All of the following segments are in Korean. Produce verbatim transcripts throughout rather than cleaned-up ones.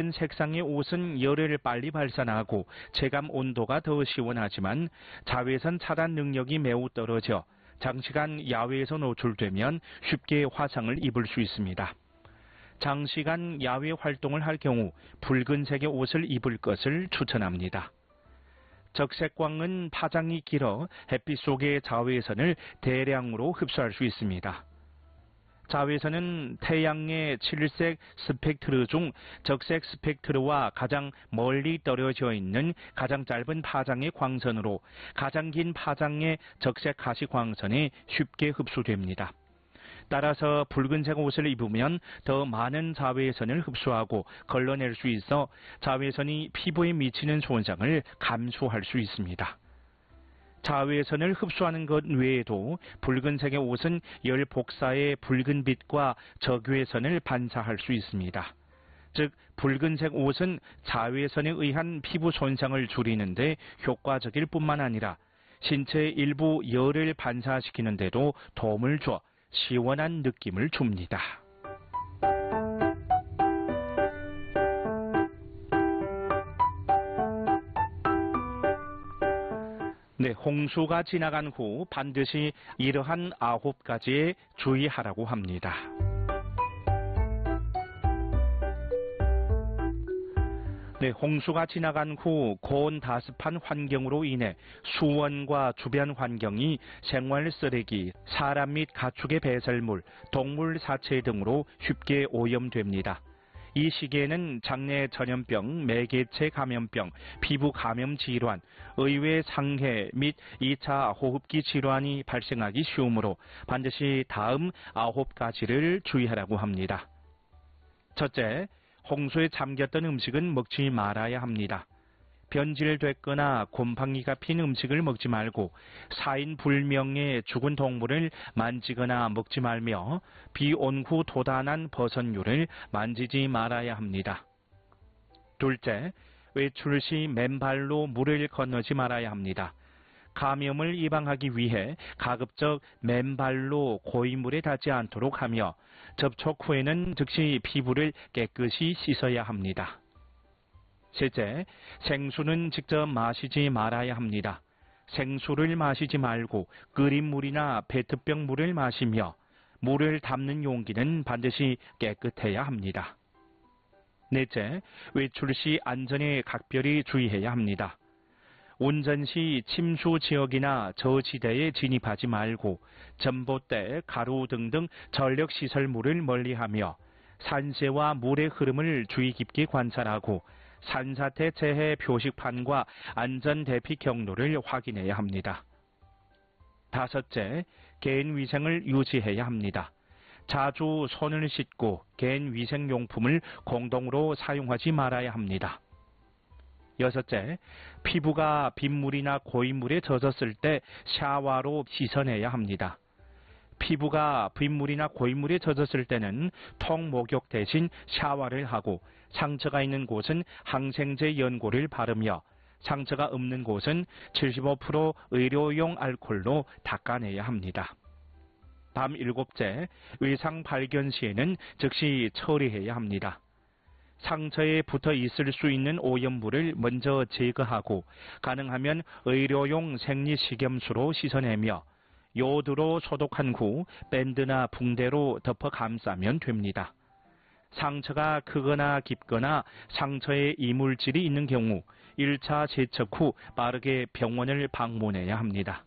이런 색상의 옷은 열을 빨리 발산하고 체감 온도가 더 시원하지만 자외선 차단 능력이 매우 떨어져 장시간 야외에서 노출되면 쉽게 화상을 입을 수 있습니다. 장시간 야외 활동을 할 경우 붉은색의 옷을 입을 것을 추천합니다. 적색광은 파장이 길어 햇빛 속의 자외선을 대량으로 흡수할 수 있습니다. 자외선은 태양의 칠색 스펙트르 중 적색 스펙트르와 가장 멀리 떨어져 있는 가장 짧은 파장의 광선으로 가장 긴 파장의 적색 가시광선에 쉽게 흡수됩니다. 따라서 붉은색 옷을 입으면 더 많은 자외선을 흡수하고 걸러낼 수 있어 자외선이 피부에 미치는 손상을 감소할 수 있습니다. 자외선을 흡수하는 것 외에도 붉은색의 옷은 열 복사의 붉은 빛과 적외선을 반사할 수 있습니다. 즉, 붉은색 옷은 자외선에 의한 피부 손상을 줄이는데 효과적일 뿐만 아니라 신체의 일부 열을 반사시키는 데도 도움을 줘 시원한 느낌을 줍니다. 네, 홍수가 지나간 후 반드시 이러한 아홉 가지에 주의하라고 합니다. 네, 홍수가 지나간 후 고온 다습한 환경으로 인해 수원과 주변 환경이 생활 쓰레기, 사람 및 가축의 배설물, 동물 사체 등으로 쉽게 오염됩니다. 이 시기에는 장내 전염병, 매개체 감염병, 피부 감염 질환, 의외 상해 및 이 차 호흡기 질환이 발생하기 쉬우므로 반드시 다음 아홉 가지를 주의하라고 합니다. 첫째, 홍수에 잠겼던 음식은 먹지 말아야 합니다. 변질됐거나 곰팡이가 핀 음식을 먹지 말고 사인 불명의 죽은 동물을 만지거나 먹지 말며 비온 후 돋아난 버섯류를 만지지 말아야 합니다. 둘째, 외출 시 맨발로 물을 건너지 말아야 합니다. 감염을 예방하기 위해 가급적 맨발로 고이물에 닿지 않도록 하며 접촉 후에는 즉시 피부를 깨끗이 씻어야 합니다. 셋째, 생수는 직접 마시지 말아야 합니다. 생수를 마시지 말고 끓인 물이나 페트병 물을 마시며 물을 담는 용기는 반드시 깨끗해야 합니다. 넷째, 외출 시 안전에 각별히 주의해야 합니다. 운전 시 침수 지역이나 저지대에 진입하지 말고 전봇대, 가루 등등 전력시설물을 멀리하며 산세와 물의 흐름을 주의 깊게 관찰하고 산사태 재해 표식판과 안전대피 경로를 확인해야 합니다. 다섯째, 개인위생을 유지해야 합니다. 자주 손을 씻고 개인위생용품을 공동으로 사용하지 말아야 합니다. 여섯째, 피부가 빗물이나 고인물에 젖었을 때 샤워로 씻어내야 합니다. 피부가 빗물이나 고인물에 젖었을 때는 통목욕 대신 샤워를 하고 상처가 있는 곳은 항생제 연고를 바르며 상처가 없는 곳은 칠십오 퍼센트 의료용 알코올로 닦아내야 합니다. 다음 일곱째, 외상 발견 시에는 즉시 처리해야 합니다. 상처에 붙어 있을 수 있는 오염물을 먼저 제거하고 가능하면 의료용 생리식염수로 씻어내며 요드로 소독한 후 밴드나 붕대로 덮어 감싸면 됩니다. 상처가 크거나 깊거나 상처에 이물질이 있는 경우 일 차 세척 후 빠르게 병원을 방문해야 합니다.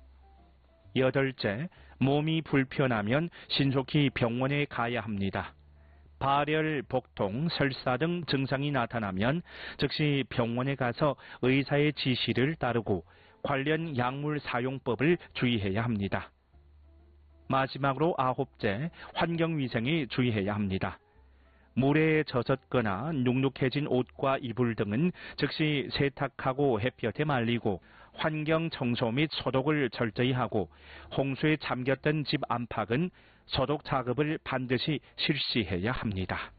여덟째, 몸이 불편하면 신속히 병원에 가야 합니다. 발열, 복통, 설사 등 증상이 나타나면 즉시 병원에 가서 의사의 지시를 따르고 관련 약물 사용법을 주의해야 합니다. 마지막으로 아홉째, 환경위생에 주의해야 합니다. 물에 젖었거나 눅눅해진 옷과 이불 등은 즉시 세탁하고 햇볕에 말리고 환경 청소 및 소독을 철저히 하고 홍수에 잠겼던 집 안팎은 소독 작업을 반드시 실시해야 합니다.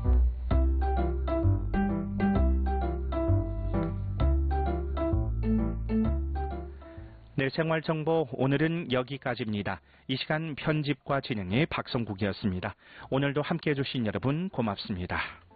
네, 생활정보 오늘은 여기까지입니다. 이 시간 편집과 진행의 박성국이었습니다. 오늘도 함께해 주신 여러분 고맙습니다.